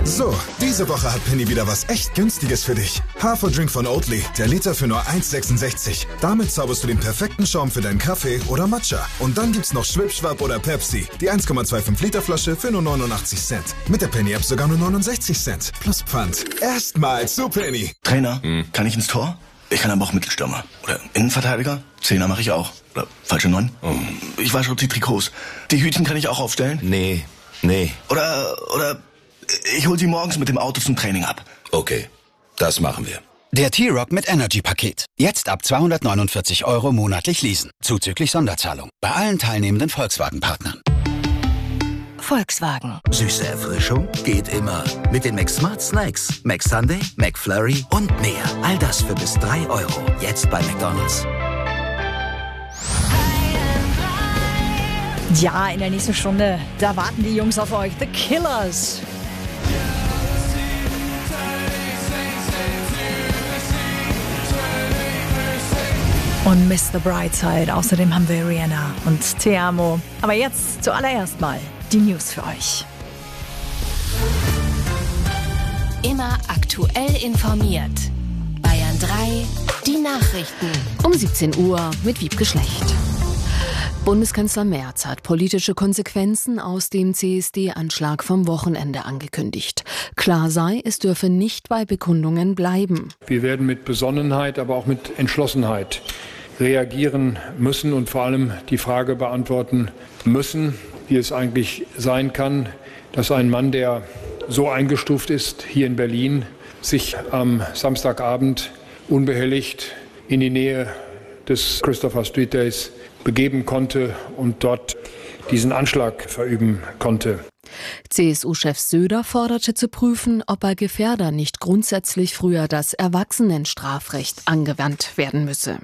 So, diese Woche hat Penny wieder was echt Günstiges für dich. Haferdrink von Oatly, der Liter für nur 1,66. Damit zauberst du den perfekten Schaum für deinen Kaffee oder Matcha. Und dann gibt's noch Schwipschwapp oder Pepsi, die 1,25 Liter Flasche für nur 89 Cent. Mit der Penny-App sogar nur 69 Cent. Plus Pfand. Erstmal zu Penny. Trainer, kann ich ins Tor? Ich kann aber auch Mittelstürmer. Oder Innenverteidiger? Zehner mache ich auch. Oder falsche 9? Ich wasche die Trikots. Die Hütchen kann ich auch aufstellen? Nee. Oder ich hol sie morgens mit dem Auto zum Training ab. Okay, das machen wir. Der T-Rock mit Energy-Paket. Jetzt ab 249 € monatlich leasen. Zuzüglich Sonderzahlung. Bei allen teilnehmenden Volkswagen-Partnern. Volkswagen. Süße Erfrischung geht immer. Mit den McSmart Snacks. McSunday, McFlurry und mehr. All das für bis 3 €. Jetzt bei McDonald's. Ja, in der nächsten Stunde, da warten die Jungs auf euch. The Killers. Und Mr. Brightside. Außerdem haben wir Rihanna und Te Amo. Aber jetzt zuallererst mal die News für euch. Immer aktuell informiert. Bayern 3, die Nachrichten. Um 17 Uhr mit Wiebke Schlecht. Bundeskanzler Merz hat politische Konsequenzen aus dem CSD-Anschlag vom Wochenende angekündigt. Klar sei, es dürfe nicht bei Bekundungen bleiben. Wir werden mit Besonnenheit, aber auch mit Entschlossenheit reagieren müssen und vor allem die Frage beantworten müssen, wie es eigentlich sein kann, dass ein Mann, der so eingestuft ist hier in Berlin, sich am Samstagabend unbehelligt in die Nähe des Christopher Street Days begeben konnte und dort diesen Anschlag verüben konnte. CSU-Chef Söder forderte zu prüfen, ob bei Gefährdern nicht grundsätzlich früher das Erwachsenenstrafrecht angewandt werden müsse.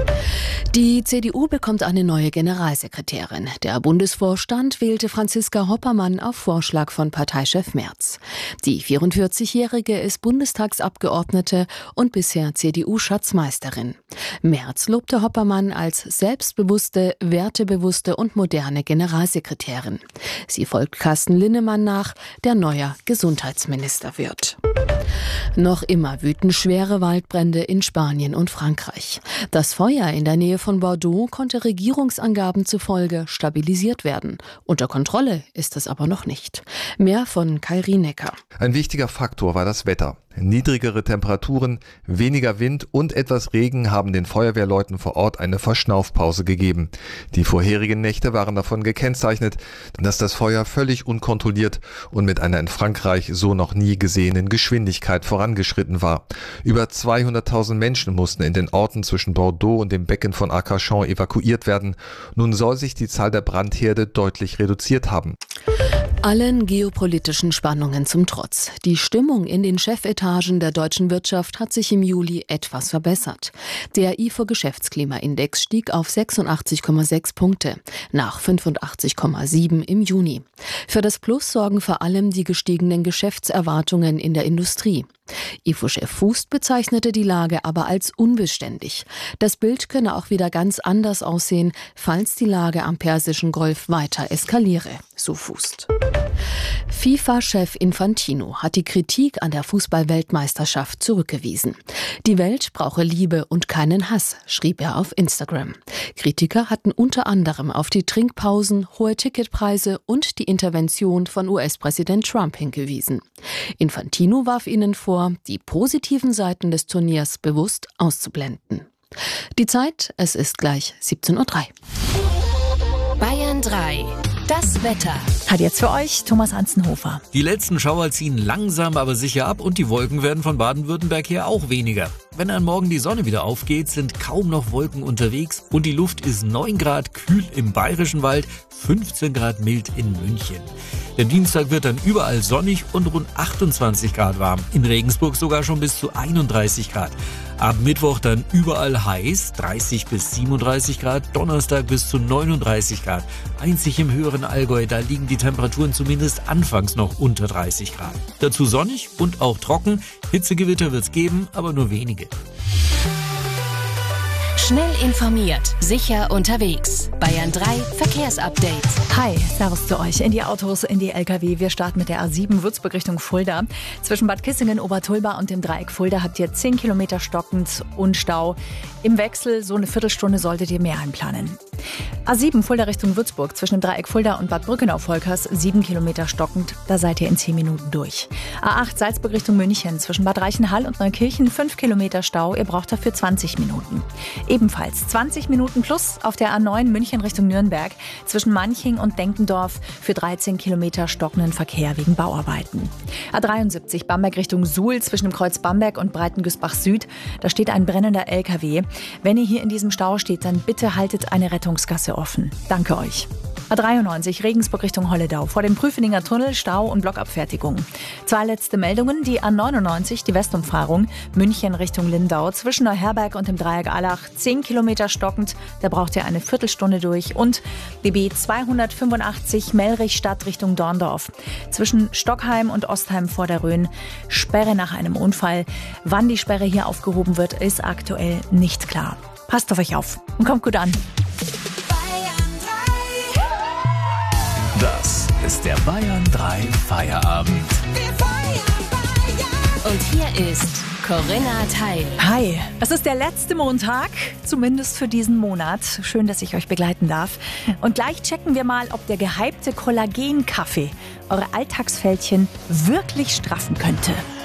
Die CDU bekommt eine neue Generalsekretärin. Der Bundesvorstand wählte Franziska Hoppermann auf Vorschlag von Parteichef Merz. Die 44-Jährige ist Bundestagsabgeordnete und bisher CDU-Schatzmeisterin. Merz lobte Hoppermann als selbstbewusste, wertebewusste und moderne Generalsekretärin. Sie folgt Carsten Linnemann nach, der neuer Gesundheitsminister wird. Noch immer wüten schwere Waldbrände in Spanien und Frankreich. Das Feuer in der Nähe von Bordeaux konnte Regierungsangaben zufolge stabilisiert werden. Unter Kontrolle ist es aber noch nicht. Mehr von Kai Rienecker. Ein wichtiger Faktor war das Wetter. Niedrigere Temperaturen, weniger Wind und etwas Regen haben den Feuerwehrleuten vor Ort eine Verschnaufpause gegeben. Die vorherigen Nächte waren davon gekennzeichnet, dass das Feuer völlig unkontrolliert und mit einer in Frankreich so noch nie gesehenen Geschwindigkeit vorangeschritten war. Über 200.000 Menschen mussten in den Orten zwischen Bordeaux und dem Becken von Arcachon evakuiert werden. Nun soll sich die Zahl der Brandherde deutlich reduziert haben. Allen geopolitischen Spannungen zum Trotz. Die Stimmung in den Chefetagen der deutschen Wirtschaft hat sich im Juli etwas verbessert. Der ifo-Geschäftsklimaindex stieg auf 86,6 Punkte, nach 85,7 im Juni. Für das Plus sorgen vor allem die gestiegenen Geschäftserwartungen in der Industrie. IFO-Chef Fußt bezeichnete die Lage aber als unbeständig. Das Bild könne auch wieder ganz anders aussehen, falls die Lage am Persischen Golf weiter eskaliere, so Fußt. FIFA-Chef Infantino hat die Kritik an der Fußball-Weltmeisterschaft zurückgewiesen. Die Welt brauche Liebe und keinen Hass, schrieb er auf Instagram. Kritiker hatten unter anderem auf die Trinkpausen, hohe Ticketpreise und die Intervention von US-Präsident Trump hingewiesen. Infantino warf ihnen vor, die positiven Seiten des Turniers bewusst auszublenden. Die Zeit, es ist gleich 17:03 Uhr. Bayern 3. Das Wetter. Hat jetzt für euch Thomas Anzenhofer. Die letzten Schauer ziehen langsam, aber sicher ab und die Wolken werden von Baden-Württemberg her auch weniger. Wenn am Morgen die Sonne wieder aufgeht, sind kaum noch Wolken unterwegs und die Luft ist 9 Grad kühl im Bayerischen Wald, 15 Grad mild in München. Der Dienstag wird dann überall sonnig und rund 28 Grad warm. In Regensburg sogar schon bis zu 31 Grad. Ab Mittwoch dann überall heiß, 30 bis 37 Grad, Donnerstag bis zu 39 Grad. Einzig im höheren Allgäu, da liegen die Temperaturen zumindest anfangs noch unter 30 Grad. Dazu sonnig und auch trocken. Hitzegewitter wird's geben, aber nur wenige. Schnell informiert, sicher unterwegs. Bayern 3 Verkehrsupdate. Hi, servus zu euch. In die Autos, in die LKW. Wir starten mit der A7 Würzburg Richtung Fulda. Zwischen Bad Kissingen, Obertulba und dem Dreieck Fulda habt ihr 10 Kilometer stockend und Stau. Im Wechsel so eine Viertelstunde solltet ihr mehr einplanen. A7 Fulda Richtung Würzburg zwischen dem Dreieck Fulda und Bad Brückenau-Volkers 7 Kilometer stockend. Da seid ihr in 10 Minuten durch. A8 Salzburg Richtung München zwischen Bad Reichenhall und Neukirchen 5 Kilometer Stau. Ihr braucht dafür 20 Minuten. Ebenfalls 20 Minuten plus auf der A9 München Richtung Nürnberg zwischen Manching und Denkendorf für 13 Kilometer stockenden Verkehr wegen Bauarbeiten. A73 Bamberg Richtung Suhl zwischen dem Kreuz Bamberg und Breitengüßbach Süd. Da steht ein brennender LKW. Wenn ihr hier in diesem Stau steht, dann bitte haltet eine Rettungsgasse offen. Danke euch. A93 Regensburg Richtung Holledau. Vor dem Prüfeninger Tunnel Stau und Blockabfertigung. 2 letzte Meldungen. Die A99, die Westumfahrung, München Richtung Lindau. Zwischen Neuherberg und dem Dreieck Allach 10 Kilometer stockend. Da braucht ihr eine Viertelstunde durch. Und BB 285 Mellrichstadt Richtung Dorndorf. Zwischen Stockheim und Ostheim vor der Rhön. Sperre nach einem Unfall. Wann die Sperre hier aufgehoben wird, ist aktuell nicht klar. Passt auf euch auf und kommt gut an. Das ist der Bayern 3 Feierabend. Und hier ist Corinna Teil. Hi, es ist der letzte Montag, zumindest für diesen Monat. Schön, dass ich euch begleiten darf. Und gleich checken wir mal, ob der gehypte Kollagenkaffee eure Alltagsfältchen wirklich straffen könnte.